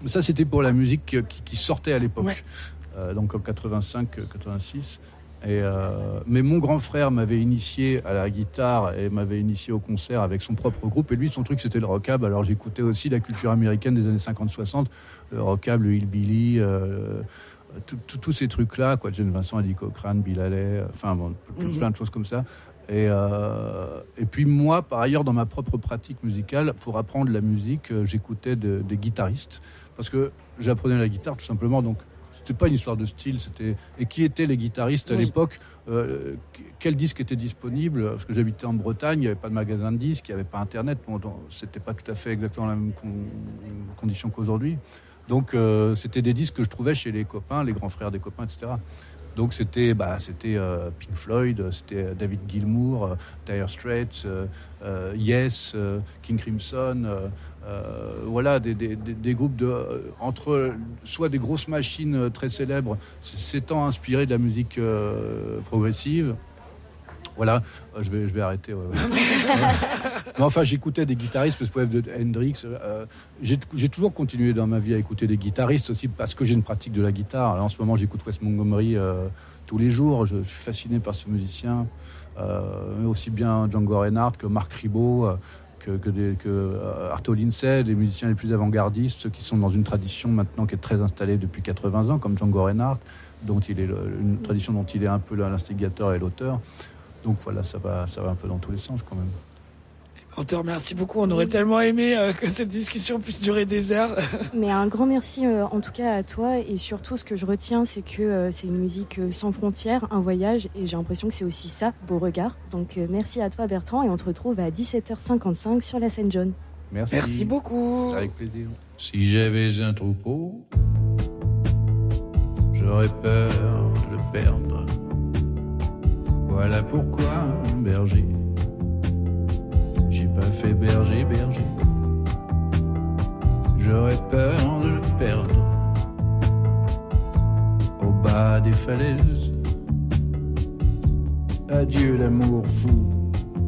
Ça, c'était pour la musique qui sortait à l'époque. Ouais. Donc en 85, 86. Mais mon grand frère m'avait initié à la guitare et m'avait initié au concert avec son propre groupe. Et lui, son truc, c'était le rockab. Alors j'écoutais aussi la culture américaine des années 50-60, le rockab, le hillbilly, tous ces trucs-là, quoi. Jane Vincent, Eddie Cochran, Bill Haley, plein de choses comme ça. Et puis moi, par ailleurs, dans ma propre pratique musicale, pour apprendre la musique, j'écoutais des guitaristes. Parce que j'apprenais la guitare, tout simplement, donc c'était pas une histoire de style, et qui étaient les guitaristes à l'époque, quel disque était disponible, parce que j'habitais en Bretagne, il n'y avait pas de magasin de disques, il n'y avait pas internet, c'était pas tout à fait exactement la même condition qu'aujourd'hui. Donc c'était des disques que je trouvais chez les copains, les grands frères des copains, etc. Donc c'était Pink Floyd, c'était David Gilmour, Dire Straits, Yes, King Crimson, voilà des groupes entre soit des grosses machines très célèbres s'étant inspirés de la musique progressive. Voilà, je vais arrêter. Mais enfin, j'écoutais des guitaristes, de Hendrix. J'ai toujours continué dans ma vie à écouter des guitaristes aussi parce que j'ai une pratique de la guitare. Alors, en ce moment, j'écoute Wes Montgomery tous les jours. Je suis fasciné par ce musicien. Aussi bien Django Reinhardt que Marc Ribot, que Arto Lindsay, les musiciens les plus avant-gardistes, ceux qui sont dans une tradition maintenant qui est très installée depuis 80 ans, comme Django Reinhardt, une tradition dont il est un peu l'instigateur et l'auteur. Donc voilà, ça va un peu dans tous les sens quand même. On te remercie beaucoup. On aurait tellement aimé que cette discussion puisse durer des heures. Mais un grand merci en tout cas à toi. Et surtout, ce que je retiens, c'est que c'est une musique sans frontières, un voyage. Et j'ai l'impression que c'est aussi ça, Beauregard. Donc merci à toi, Bertrand. Et on te retrouve à 17h55 sur la scène jaune. Merci beaucoup. Avec plaisir. Si j'avais un troupeau, j'aurais peur de le perdre. Voilà pourquoi, berger, j'ai pas fait berger. J'aurais peur de le perdre au bas des falaises. Adieu l'amour fou